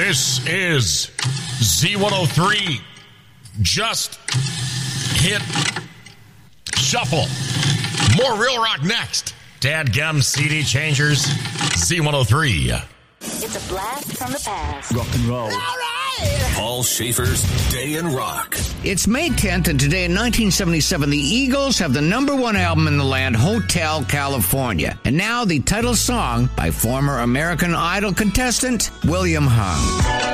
This is Z103. Just hit shuffle. More real rock next. Dadgum CD changers. Z103. It's a blast from the past. Rock and roll. All right. Paul Schaefer's Day in Rock. It's May 10th, and today in 1977, the Eagles have the #1 album in the land, Hotel California. And now the title song by former American Idol contestant William Hung.